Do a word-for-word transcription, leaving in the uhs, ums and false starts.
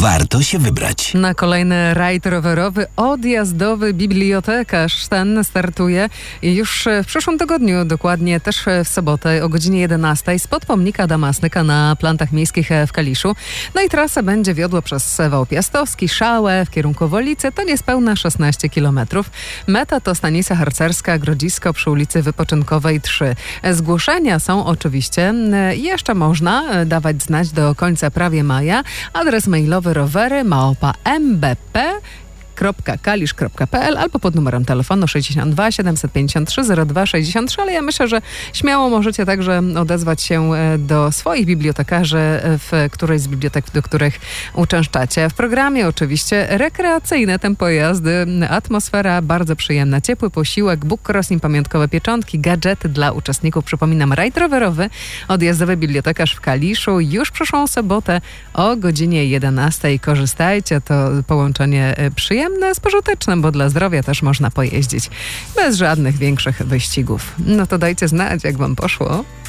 warto się wybrać. Na kolejny rajd rowerowy odjazdowy bibliotekarz. Ten startuje już w przyszłym tygodniu, dokładnie też w sobotę o godzinie jedenastej spod pomnika Damasnyka na Plantach Miejskich w Kaliszu. No i trasa będzie wiodła przez Wał Piastowski, Szałę w kierunku Wolicy. To niespełna szesnaście kilometrów. Meta to stanica harcerska Grodzisko przy ulicy Wypoczynkowej trzy. Zgłoszenia są oczywiście. Jeszcze można dawać znać do końca prawie maja. Adres mailowy rowery małpa m b p kropka kalisz kropka p l albo pod numerem telefonu sześćdziesiąt dwa siedemset pięćdziesiąt trzy zero dwa sześćdziesiąt trzy, ale ja myślę, że śmiało możecie także odezwać się do swoich bibliotekarzy w którejś z bibliotek, do których uczęszczacie. W programie oczywiście rekreacyjne tempo jazdy, atmosfera bardzo przyjemna, ciepły posiłek, Bóg crossing, pamiątkowe pieczątki, gadżety dla uczestników. Przypominam, rajd rowerowy, odjazdowy bibliotekarz w Kaliszu już przyszłą sobotę o godzinie jedenastej. Korzystajcie, to połączenie przyjemne z pożytecznym, bo dla zdrowia też można pojeździć bez żadnych większych wyścigów. No to dajcie znać, jak wam poszło.